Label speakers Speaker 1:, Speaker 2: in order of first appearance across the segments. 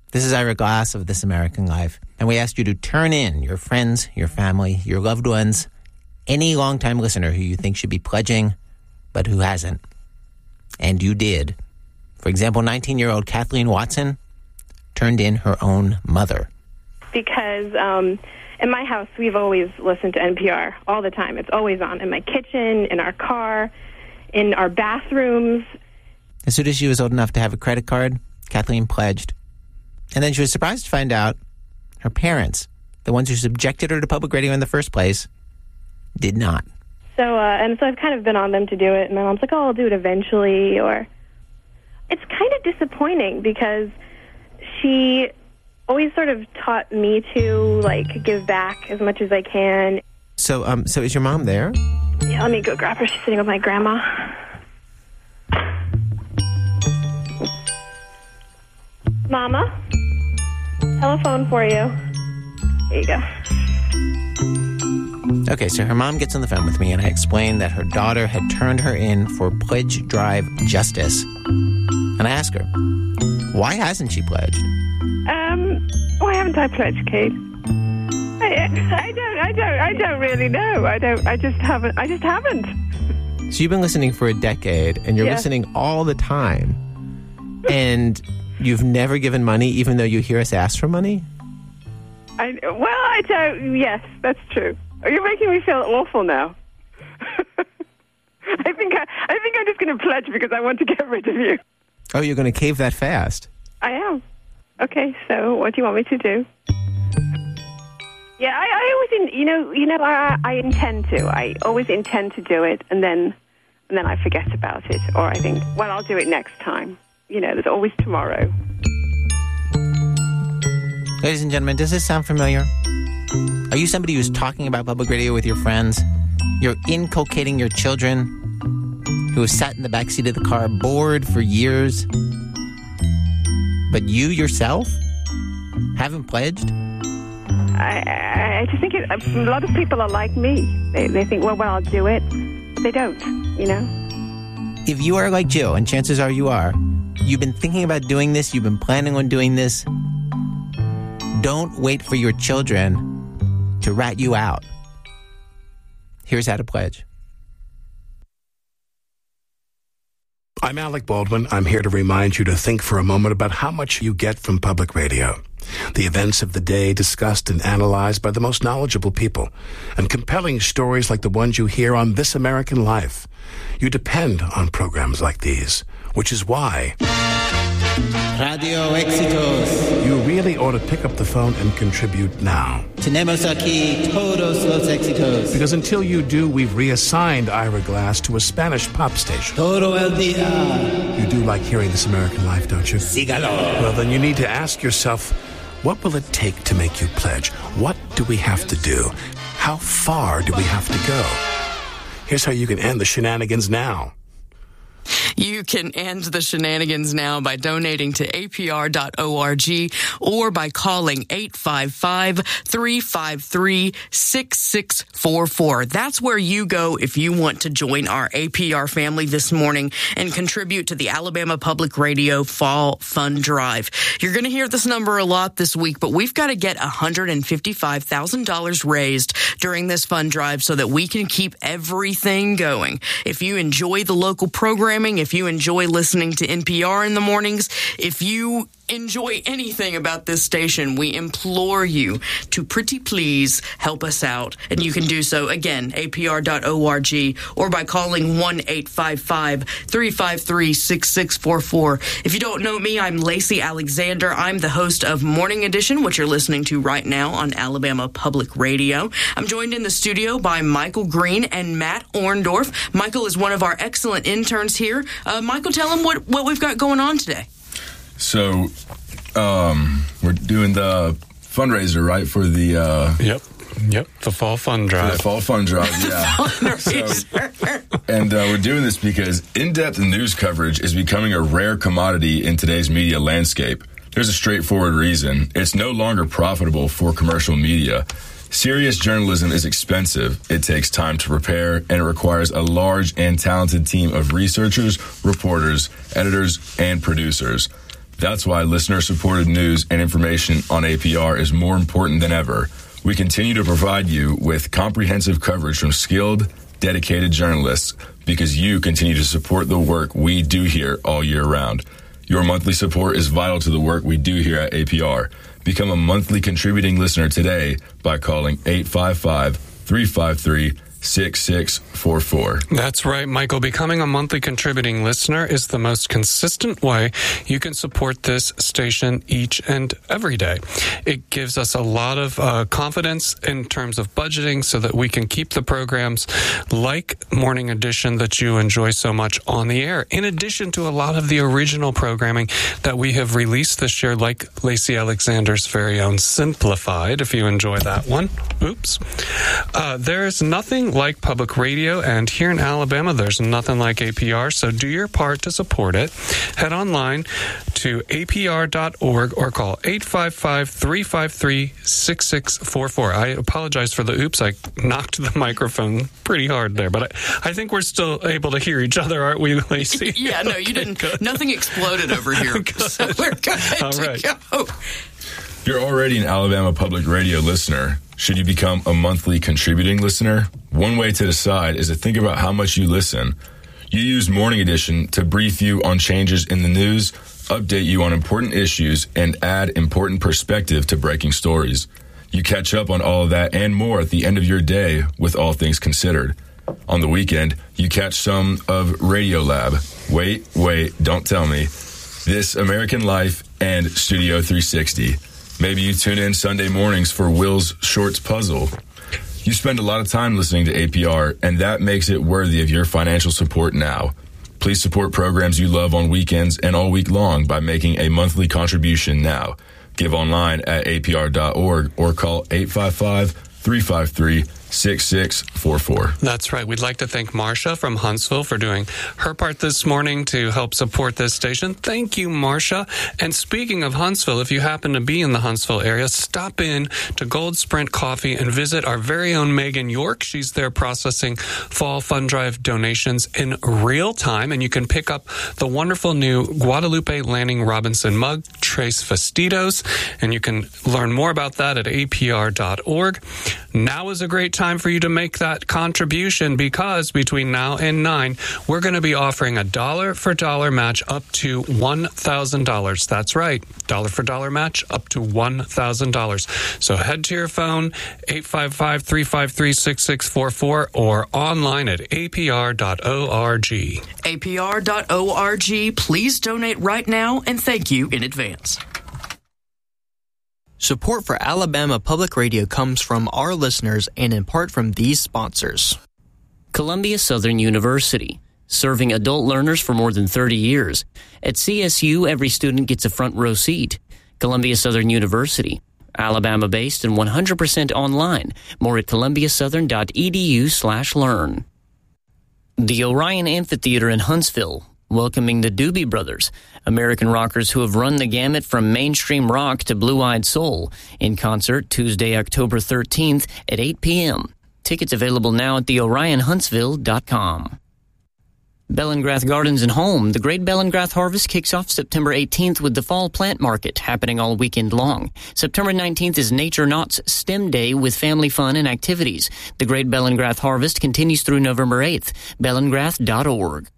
Speaker 1: This is Ira Glass of This American Life, and we asked you to turn in your friends, your family, your loved ones, any longtime listener who you think should be pledging, but who hasn't. And you did. For example, 19-year-old Kathleen Watson turned in her own mother.
Speaker 2: Because in my house, we've always listened to NPR all the time. It's always on in my kitchen, in our car, in our bathrooms.
Speaker 1: As soon as she was old enough to have a credit card, Kathleen pledged. And then she was surprised to find out her parents, the ones who subjected her to public radio in the first place, did not.
Speaker 2: So I've kind of been on them to do it. And my mom's like, oh, I'll do it eventually. Or it's kind of disappointing because she always sort of taught me to, like, give back as much as I can.
Speaker 1: So is your mom there?
Speaker 2: Yeah, let me go grab her. She's sitting with my grandma. Mama, telephone for you. There you go.
Speaker 1: Okay, so her mom gets on the phone with me, and I explain that her daughter had turned her in for Pledge Drive Justice. And I ask her, why hasn't she pledged?
Speaker 3: Why haven't I pledged, Kate? I don't really know. I just haven't.
Speaker 1: So you've been listening for a decade, and you're listening all the time, and you've never given money, even though you hear us ask for money?
Speaker 3: I don't. Yes, that's true. You're making me feel awful now. I think I'm just going to pledge because I want to get rid of you.
Speaker 1: Oh, you're going to cave that fast?
Speaker 3: I am. Okay, so what do you want me to do? Yeah, I always, I intend to. I always intend to do it, and then I forget about it, or I think, well, I'll do it next time. There's always tomorrow.
Speaker 1: Ladies and gentlemen, does this sound familiar? Are you somebody who's talking about public radio with your friends? You're inculcating your children who have sat in the backseat of the car bored for years, but you yourself haven't pledged?
Speaker 3: I just think a lot of people are like me. They think, well, I'll do it. They don't,
Speaker 1: If you are like Jill, and chances are you are, you've been thinking about doing this, you've been planning on doing this, don't wait for your children to rat you out. Here's how to pledge.
Speaker 4: I'm Alec Baldwin. I'm here to remind you to think for a moment about how much you get from public radio. The events of the day discussed and analyzed by the most knowledgeable people, and compelling stories like the ones you hear on This American Life. You depend on programs like these, which is why
Speaker 1: Radio Éxitos.
Speaker 4: You really ought to pick up the phone and contribute now.
Speaker 1: Tenemos aquí todos los éxitos.
Speaker 4: Because until you do, we've reassigned Ira Glass to a Spanish pop station.
Speaker 1: Todo el día.
Speaker 4: You do like hearing This American Life, don't you?
Speaker 1: Sígalo.
Speaker 4: Well, then you need to ask yourself, what will it take to make you pledge? What do we have to do? How far do we have to go? Here's how you can end the shenanigans now.
Speaker 5: You can end the shenanigans now by donating to apr.org or by calling 855-353-6644. That's where you go if you want to join our APR family this morning and contribute to the Alabama Public Radio Fall Fund Drive. You're going to hear this number a lot this week, but we've got to get $155,000 raised during this fund drive so that we can keep everything going. If you enjoy the local programming, if you enjoy listening to NPR in the mornings, if you enjoy anything about this station, we implore you to pretty please help us out. And you can do so, again, apr.org or by calling 1-855-353-6644. If you don't know me, I'm Lacey Alexander. I'm the host of Morning Edition, which you're listening to right now on Alabama Public Radio. I'm joined in the studio by Michael Green and Matt Orndorff. Michael is one of our excellent interns here. Michael, tell them what we've got going on today.
Speaker 6: So, we're doing the fundraiser, right, for the...
Speaker 7: Yep, the Fall Fund Drive.
Speaker 6: The Fall Fund Drive, yeah. We're doing this because in-depth news coverage is becoming a rare commodity in today's media landscape. There's a straightforward reason. It's no longer profitable for commercial media. Serious journalism is expensive. It takes time to prepare, and it requires a large and talented team of researchers, reporters, editors, and producers. That's why listener-supported news and information on APR is more important than ever. We continue to provide you with comprehensive coverage from skilled, dedicated journalists because you continue to support the work we do here all year round. Your monthly support is vital to the work we do here at APR. Become a monthly contributing listener today by calling 855-353-6644.
Speaker 7: That's right, Michael. Becoming a monthly contributing listener is the most consistent way you can support this station each and every day. It gives us a lot of confidence in terms of budgeting so that we can keep the programs like Morning Edition that you enjoy so much on the air, in addition to a lot of the original programming that we have released this year, like Lacey Alexander's very own Simplified, if you enjoy that one. Oops. There is nothing like public radio, and here in Alabama, there's nothing like APR, so do your part to support it. Head online to apr.org or call 855-353-6644. I apologize for the oops. I knocked the microphone pretty hard there, but I think we're still able to hear each other, aren't we, Lacey?
Speaker 5: Yeah, no, you didn't. Good. Nothing exploded over here, so we're good to go.
Speaker 6: You're already an Alabama Public Radio listener. Should you become a monthly contributing listener? One way to decide is to think about how much you listen. You use Morning Edition to brief you on changes in the news, update you on important issues, and add important perspective to breaking stories. You catch up on all of that and more at the end of your day with All Things Considered. On the weekend, you catch some of Radiolab, Wait, Don't Tell Me, This American Life, and Studio 360. Maybe you tune in Sunday mornings for Will's Shorts Puzzle. You spend a lot of time listening to APR, and that makes it worthy of your financial support now. Please support programs you love on weekends and all week long by making a monthly contribution now. Give online at apr.org or call 855-353-6644.
Speaker 7: That's right. We'd like to thank Marcia from Huntsville for doing her part this morning to help support this station. Thank you, Marcia. And speaking of Huntsville, if you happen to be in the Huntsville area, stop in to Gold Sprint Coffee and visit our very own Megan York. She's there processing Fall Fund Drive donations in real time, and you can pick up the wonderful new Guadalupe Lanning Robinson mug, Tres Vestidos, and you can learn more about that at apr.org. Now is a great time for you to make that contribution because between now and 9, we're going to be offering a dollar for dollar match up to $1,000. That's right. Dollar for dollar match up to $1,000. So head to your phone, 855-353-6644 or online at apr.org.
Speaker 5: apr.org. Please donate right now and thank you in advance.
Speaker 8: Support for Alabama Public Radio comes from our listeners and in part from these sponsors.
Speaker 9: Columbia Southern University, serving adult learners for more than 30 years. At CSU, every student gets a front row seat. Columbia Southern University, Alabama-based and 100% online. More at columbiasouthern.edu/learn. The Orion Amphitheater in Huntsville, welcoming the Doobie Brothers, American rockers who have run the gamut from mainstream rock to blue-eyed soul, in concert Tuesday, October 13th at 8 p.m. Tickets available now at theorionhuntsville.com. Bellingrath Gardens and Home. The Great Bellingrath Harvest kicks off September 18th with the Fall Plant Market, happening all weekend long. September 19th is Nature Knott's STEM Day with family fun and activities. The Great Bellingrath Harvest continues through November 8th. Bellingrath.org.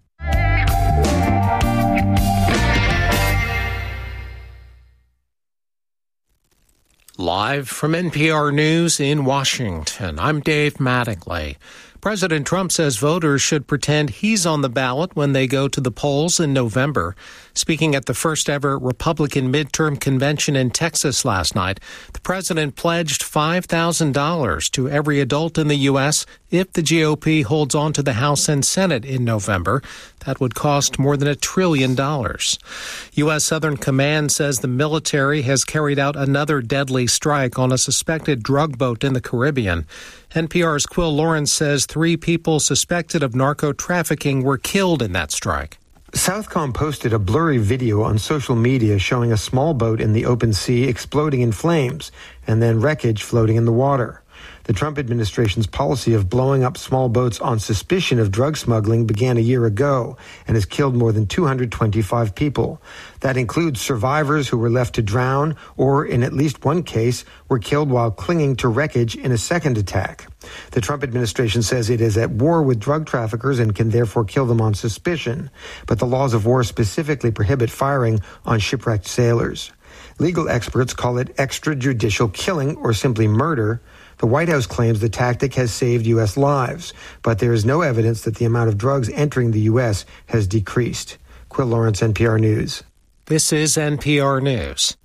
Speaker 10: Live from NPR News in Washington, I'm Dave Mattingly. President Trump says voters should pretend he's on the ballot when they go to the polls in November. Speaking at the first ever Republican midterm convention in Texas last night, the president pledged $5,000 to every adult in the U.S. if the GOP holds on to the House and Senate in November. That would cost more than $1 trillion. U.S. Southern Command says the military has carried out another deadly strike on a suspected drug boat in the Caribbean. NPR's Quill Lawrence says 3 people suspected of narco-trafficking were killed in that strike.
Speaker 11: Southcom posted a blurry video on social media showing a small boat in the open sea exploding in flames and then wreckage floating in the water. The Trump administration's policy of blowing up small boats on suspicion of drug smuggling began a year ago and has killed more than 225 people. That includes survivors who were left to drown or, in at least one case, were killed while clinging to wreckage in a second attack. The Trump administration says it is at war with drug traffickers and can therefore kill them on suspicion. But the laws of war specifically prohibit firing on shipwrecked sailors. Legal experts call it extrajudicial killing or simply murder. The White House claims the tactic has saved U.S. lives, but there is no evidence that the amount of drugs entering the U.S. has decreased. Quill Lawrence, NPR News.
Speaker 10: This is NPR News.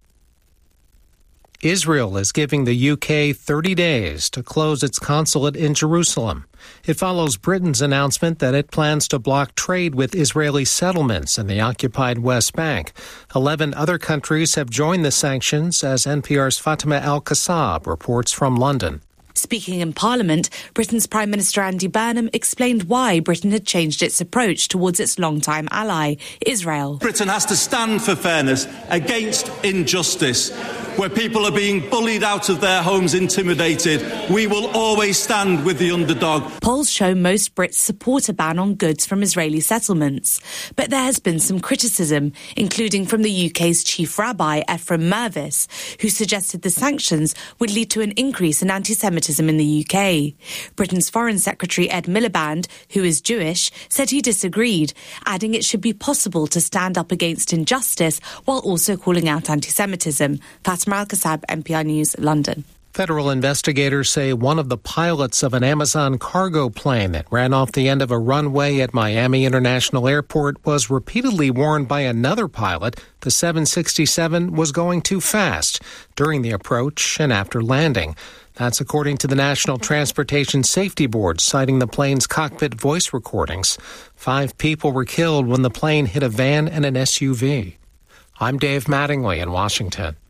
Speaker 10: Israel is giving the UK 30 days to close its consulate in Jerusalem. It follows Britain's announcement that it plans to block trade with Israeli settlements in the occupied West Bank. 11 other countries have joined the sanctions, as NPR's Fatima Al-Kassab reports from London.
Speaker 12: Speaking in Parliament, Britain's Prime Minister Andy Burnham explained why Britain had changed its approach towards its longtime ally, Israel.
Speaker 13: Britain has to stand for fairness against injustice. Where people are being bullied out of their homes, intimidated, we will always stand with the underdog.
Speaker 12: Polls show most Brits support a ban on goods from Israeli settlements. But there has been some criticism, including from the UK's chief rabbi, Ephraim Mervis, who suggested the sanctions would lead to an increase in anti-Semitism in the UK. Britain's Foreign Secretary Ed Miliband, who is Jewish, said he disagreed, adding it should be possible to stand up against injustice while also calling out anti-Semitism. Fatima Al-Kassab, NPR News, London.
Speaker 10: Federal investigators say one of the pilots of an Amazon cargo plane that ran off the end of a runway at Miami International Airport was repeatedly warned by another pilot the 767 was going too fast during the approach and after landing. That's according to the National Transportation Safety Board, citing the plane's cockpit voice recordings. 5 people were killed when the plane hit a van and an SUV. I'm Dave Mattingly in Washington.